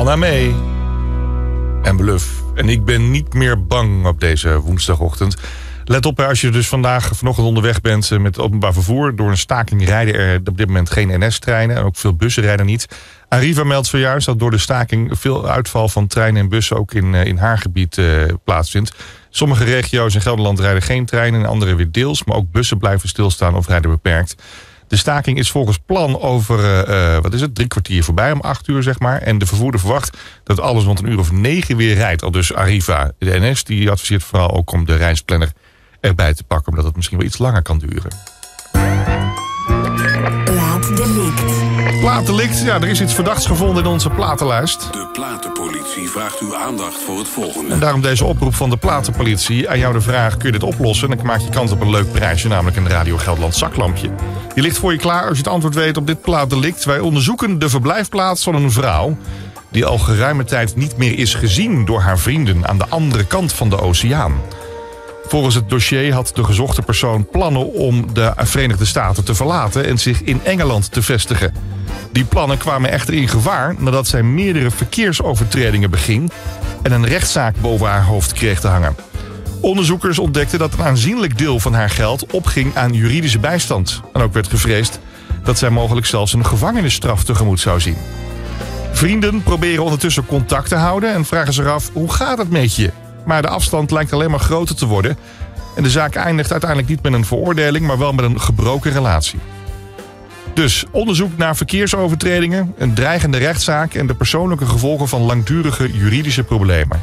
Anna May en Bluff. En ik ben niet meer bang op deze woensdagochtend. Let op, als je dus vanochtend onderweg bent met openbaar vervoer. Door een staking rijden er op dit moment geen NS-treinen. En ook veel bussen rijden niet. Arriva meldt zojuist dat door de staking veel uitval van treinen en bussen ook in haar gebied plaatsvindt. Sommige regio's in Gelderland rijden geen treinen en andere weer deels. Maar ook bussen blijven stilstaan of rijden beperkt. De staking is volgens plan over, 3 kwartier voorbij, om 8 uur zeg maar. En de vervoerder verwacht dat alles rond 9:00 weer rijdt. Al dus Arriva. De NS die adviseert vooral ook om de reisplanner erbij te pakken, omdat het misschien wel iets langer kan duren. Plaatdelict. Ja, er is iets verdachts gevonden in onze platenlijst. De platenpolitie vraagt uw aandacht voor het volgende. En daarom deze oproep van de platenpolitie. Aan jou de vraag, kun je dit oplossen? En dan maak je kans op een leuk prijsje, namelijk een Radio Gelderland zaklampje. Die ligt voor je klaar als je het antwoord weet op dit plaatdelict. Wij onderzoeken de verblijfplaats van een vrouw die al geruime tijd niet meer is gezien door haar vrienden aan de andere kant van de oceaan. Volgens het dossier had de gezochte persoon plannen om de Verenigde Staten te verlaten en zich in Engeland te vestigen. Die plannen kwamen echter in gevaar nadat zij meerdere verkeersovertredingen beging en een rechtszaak boven haar hoofd kreeg te hangen. Onderzoekers ontdekten dat een aanzienlijk deel van haar geld opging aan juridische bijstand. En ook werd gevreesd dat zij mogelijk zelfs een gevangenisstraf tegemoet zou zien. Vrienden proberen ondertussen contact te houden en vragen zich af, hoe gaat het met je? Maar de afstand lijkt alleen maar groter te worden. En de zaak eindigt uiteindelijk niet met een veroordeling, maar wel met een gebroken relatie. Dus onderzoek naar verkeersovertredingen, een dreigende rechtszaak en de persoonlijke gevolgen van langdurige juridische problemen.